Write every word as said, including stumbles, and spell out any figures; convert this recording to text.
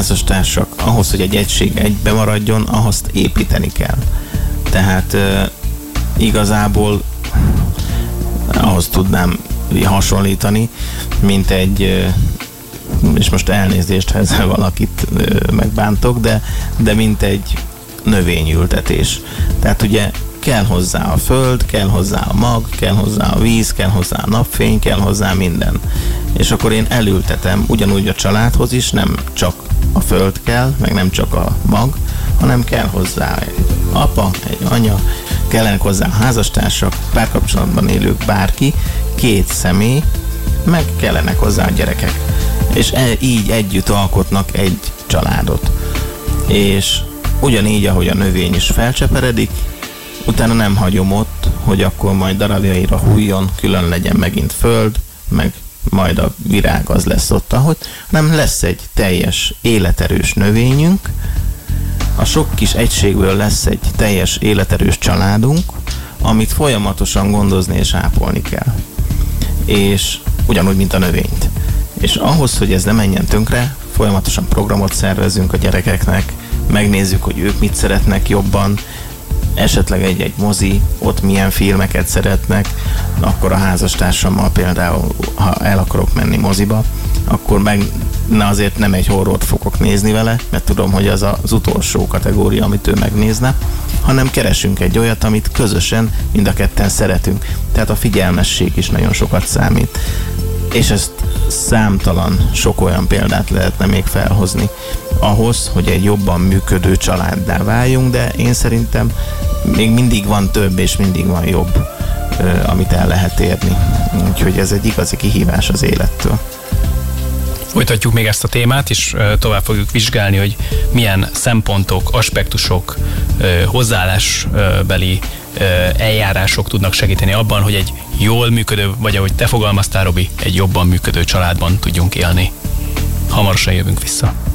házastársak, ahhoz, hogy egy egység egybe maradjon, ahhoz építeni kell. Tehát e, igazából ahhoz tudnám hasonlítani, mint egy, e, és most elnézést, ha ezzel valakit e, megbántok, de, de mint egy növényültetés. Tehát ugye kell hozzá a föld, kell hozzá a mag, kell hozzá a víz, kell hozzá a napfény, kell hozzá minden. És akkor én elültetem ugyanúgy a családhoz is, nem csak a föld kell, meg nem csak a mag, hanem kell hozzá egy apa, egy anya, kellenek hozzá a házastársak, párkapcsolatban élők, bárki, két személy, meg kellenek hozzá a gyerekek. És e, így együtt alkotnak egy családot. És ugyanígy, ahogy a növény is felcseperedik, utána nem hagyom ott, hogy akkor majd darabjaira hújjon, külön legyen megint föld, meg majd a virág az lesz ott, ahogy, hanem lesz egy teljes életerős növényünk, a sok kis egységből lesz egy teljes életerős családunk, amit folyamatosan gondozni és ápolni kell. És ugyanúgy, mint a növényt. És ahhoz, hogy ez ne menjen tönkre, folyamatosan programot szervezünk a gyerekeknek, megnézzük, hogy ők mit szeretnek jobban, esetleg egy-egy mozi, ott milyen filmeket szeretnek, akkor a házastársammal például, ha el akarok menni moziba, akkor meg na azért nem egy horrort fogok nézni vele, mert tudom, hogy az az utolsó kategória, amit ő megnézne, hanem keresünk egy olyat, amit közösen mind a ketten szeretünk. Tehát a figyelmesség is nagyon sokat számít. És ezt számtalan sok olyan példát lehetne még felhozni ahhoz, hogy egy jobban működő családdá váljunk, de én szerintem még mindig van több, és mindig van jobb, amit el lehet érni. Úgyhogy ez egy igazi kihívás az élettől. Folytatjuk még ezt a témát, és tovább fogjuk vizsgálni, hogy milyen szempontok, aspektusok, hozzáállásbeli eljárások tudnak segíteni abban, hogy egy jól működő, vagy ahogy te fogalmaztál, Robi, egy jobban működő családban tudjunk élni. Hamarosan jövünk vissza.